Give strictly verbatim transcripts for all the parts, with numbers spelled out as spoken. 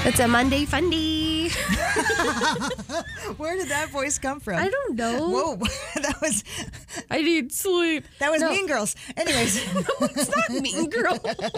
It's a Monday Fundy. Where did that voice come from? I don't know. Whoa, that was... I need sleep. That was No. Mean Girls. Anyways. No, it's not Mean Girl.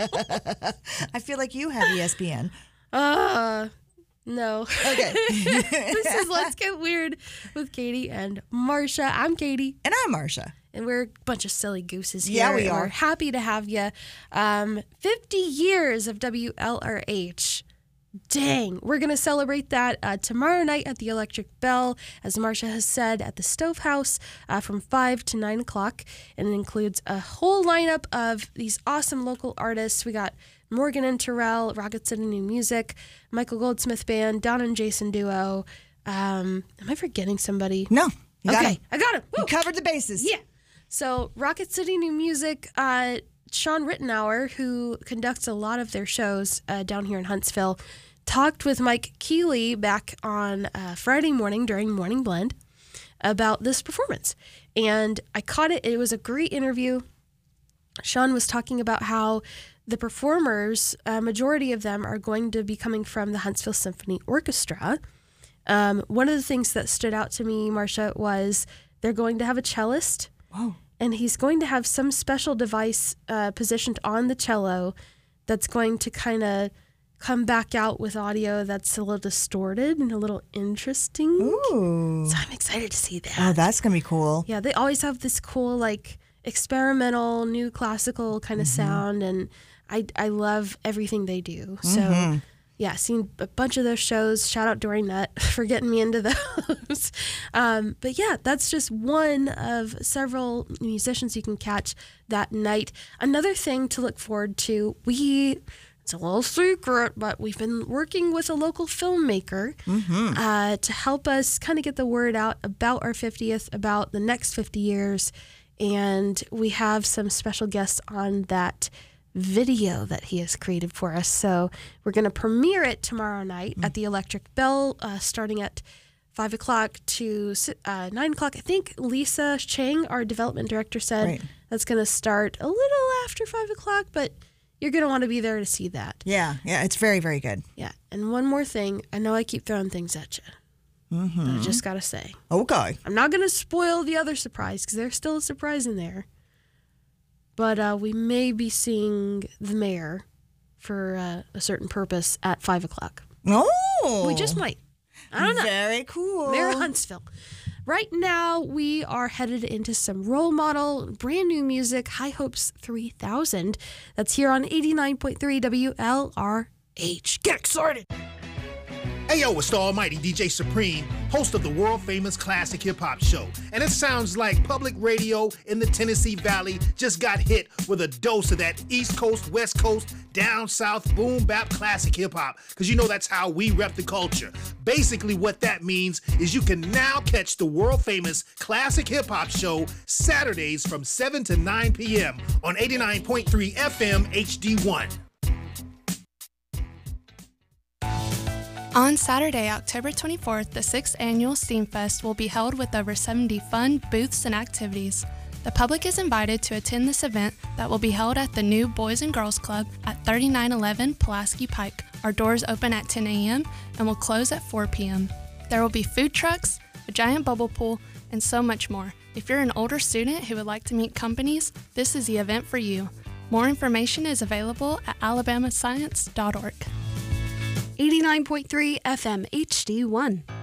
I feel like you have E S P N. Uh, no. Okay. This is Let's Get Weird with Katie and Marsha. I'm Katie. And I'm Marsha. And we're a bunch of silly gooses here. Yeah, we and are. We're happy to have you. Um, fifty years of W L R H. Dang. We're going to celebrate that uh, tomorrow night at the Electric Bell, as Marsha has said, at the Stove House uh, from five to nine o'clock. And it includes a whole lineup of these awesome local artists. We got Morgan and Terrell, Rocket City New Music, Michael Goldsmith Band, Don and Jason Duo. Um, am I forgetting somebody? No. You got Okay, him. I got him. You Woo. covered the bases. Yeah. So Rocket City New Music, uh, Sean Rittenauer, who conducts a lot of their shows uh, down here in Huntsville, talked with Mike Keeley back on uh, Friday morning during Morning Blend about this performance. And I caught it. It was a great interview. Sean was talking about how the performers, a majority of them, are going to be coming from the Huntsville Symphony Orchestra. Um, one of the things that stood out to me, Marsha, was they're going to have a cellist. Whoa. And he's going to have some special device uh, positioned on the cello that's going to kind of come back out with audio that's a little distorted and a little interesting. Ooh. So I'm excited to see that. Oh, that's going to be cool. Yeah, they always have this cool, like, experimental, new classical kind of Mm-hmm. sound, and I I love everything they do. So, Mm-hmm. yeah, seen a bunch of those shows. Shout out Dory Nutt for getting me into those. um, but yeah, that's just one of several musicians you can catch that night. Another thing to look forward to, we... It's a little secret, but we've been working with a local filmmaker Mm-hmm. uh, to help us kind of get the word out about our fiftieth, about the next fifty years. And we have some special guests on that video that he has created for us. So we're going to premiere it tomorrow night mm-hmm. at the Electric Bell, uh, starting at five o'clock to uh, nine o'clock. I think Lisa Chang, our development director, said Right. that's going to start a little after five o'clock, but you're going to want to be there to see that. Yeah, yeah, it's very, very good. Yeah. And one more thing. I know I keep throwing things at you. Mm-hmm. But I just got to say. Okay. I'm not going to spoil the other surprise because there's still a surprise in there. But uh, we may be seeing the mayor for uh, a certain purpose at five o'clock. Oh. We just might. I don't know. Very cool. Mayor of Huntsville. Right now, we are headed into some role model, brand new music, High Hopes three thousand. That's here on eighty-nine point three W L R H. Get excited! Hey yo, it's the almighty D J Supreme, host of the world-famous Classic Hip Hop Show. And it sounds like public radio in the Tennessee Valley just got hit with a dose of that East Coast, West Coast, down south, boom bap classic hip hop. Because you know that's how we rep the culture. Basically what that means is you can now catch the world-famous Classic Hip Hop Show Saturdays from seven to nine p.m. on eighty-nine point three F M H D one. On Saturday, October twenty-fourth, the sixth Annual Steamfest will be held with over seventy fun booths and activities. The public is invited to attend this event that will be held at the new Boys and Girls Club at thirty-nine eleven Pulaski Pike. Our doors open at ten a.m. and will close at four p.m. There will be food trucks, a giant bubble pool, and so much more. If you're an older student who would like to meet companies, this is the event for you. More information is available at alabama science dot org. eighty-nine point three F M H D one.